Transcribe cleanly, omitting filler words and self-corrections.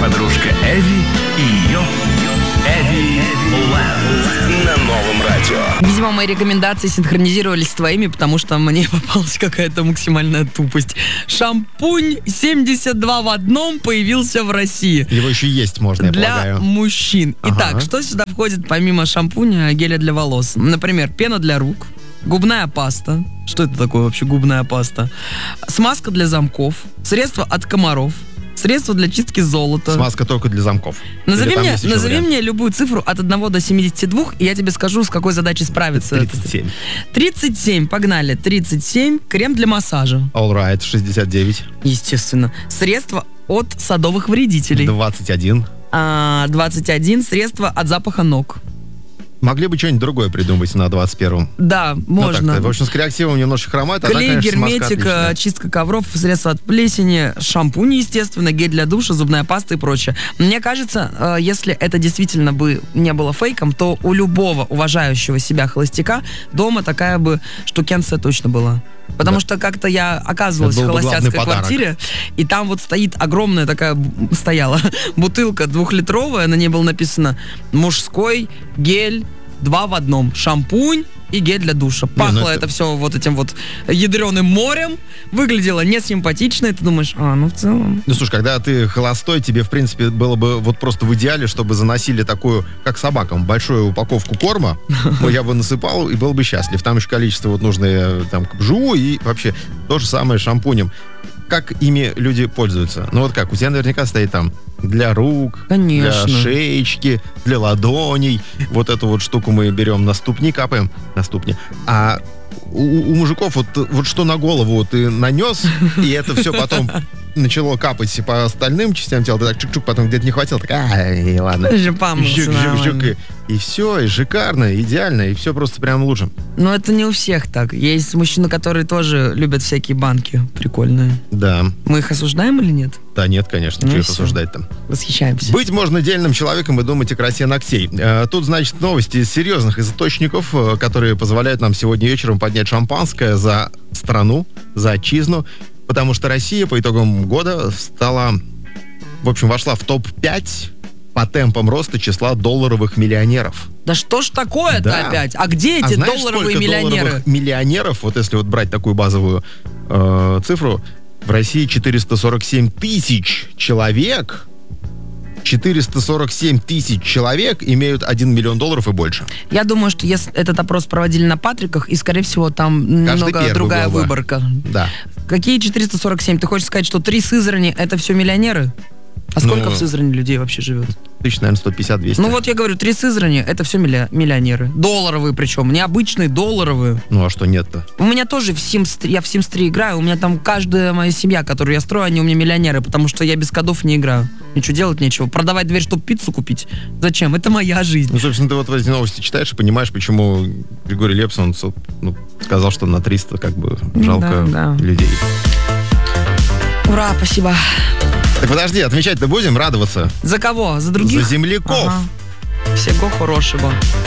подружка Эви и ее Эви Лэнд на новом радио. Видимо, мои рекомендации синхронизировались с твоими, потому что мне попалась какая-то максимальная тупость. Шампунь 72 в одном появился в России. Его еще есть можно, я полагаю. Для мужчин. Ага. Итак, что сюда входит помимо шампуня, геля для волос? Например, пена для рук, губная паста. Что это такое вообще губная паста? Смазка для замков, средство от комаров, средство для чистки золота. Смазка только для замков. Назови мне любую цифру от 1 до 72, и я тебе скажу, с какой задачей справиться. 37. 37, погнали. 37, крем для массажа. All right, 69. Естественно. Средство от садовых вредителей. 21. 21, средство от запаха ног. Могли бы что-нибудь другое придумать на 21-м. Да, можно. Ну, так-то. В общем, с креативом немножко хромает. Клей, герметик, чистка ковров, средства от плесени, шампунь, естественно, гель для душа, зубная паста и прочее. Мне кажется, если это действительно бы не было фейком, то у любого уважающего себя холостяка дома такая бы штукенция точно была. Потому что как-то я оказывалась в холостяцкой квартире, и там вот стоит огромная такая, стояла бутылка 2-литровая, на ней было написано «Мужской гель 2 в одном». Шампунь и гель для душа. Пахло это все вот этим вот ядреным морем, выглядело несимпатично, и ты думаешь, в целом... Ну, слушай, когда ты холостой, тебе, в принципе, было бы вот просто в идеале, чтобы заносили такую, как собакам, большую упаковку корма, я бы насыпал и был бы счастлив. Там еще количество вот нужное, там, жу, и вообще то же самое с шампунем. Как ими люди пользуются? Ну, вот как, у тебя наверняка стоит там для рук, конечно, для шеечки, для ладоней. Вот эту вот штуку мы берем на ступни, капаем на ступни. А у мужиков вот что на голову ты нанес, и это все потом начало капать по остальным частям тела, ты так чук-чук, потом где-то не хватило, так, ладно. Жук-жук, и все, и шикарно, идеально, и все просто прям лучше. Но это не у всех так. Есть мужчины, которые тоже любят всякие банки прикольные. Да. Мы их осуждаем или нет? Да нет, конечно, что их осуждать там. Восхищаемся. Быть можно дельным человеком и думать о красе ногтей. Тут, значит, новости из серьезных источников, которые позволяют нам сегодня вечером поднять шампанское за страну, за отчизну, потому что Россия по итогам года вошла в топ-5 по темпам роста числа долларовых миллионеров. Да что ж такое-то опять? А где эти долларовые миллионеры? Долларовых миллионеров, вот если вот брать такую базовую цифру, в России 447 тысяч человек. 447 тысяч человек имеют $1 миллион и больше. Я думаю, что если этот опрос проводили на Патриках, и, скорее всего, там немного другая выборка. Да. Какие 447? Ты хочешь сказать, что 3 Сызрани — это все миллионеры? А сколько в Сызрани людей вообще живет? Тысяч, наверное, 150-200. Ну вот я говорю, 3 Сызрани — это все миллионеры. Долларовые причем, не обычные, долларовые. Ну а что нет-то? У меня тоже я в Sims 3 играю, у меня там каждая моя семья, которую я строю, они у меня миллионеры, потому что я без кодов не играю. Ничего делать нечего. Продавать дверь, чтобы пиццу купить? Зачем? Это моя жизнь. Ну, собственно, ты вот эти новости читаешь и понимаешь, почему Григорий Лепс, он сказал, что на 300 как бы жалко людей. Ура, спасибо. Так подожди, отмечать-то будем, радоваться? За кого? За других? За земляков. Ага. Всего хорошего.